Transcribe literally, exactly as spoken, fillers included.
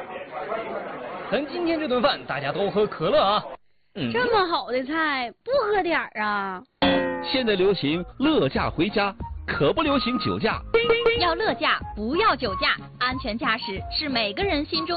咱今天这顿饭大家都喝可乐啊。 嗯、这么好的菜，不喝点儿啊？ 现在流行乐驾回家，可不流行酒驾。 要乐驾，不要酒驾，安全驾驶是每个人心中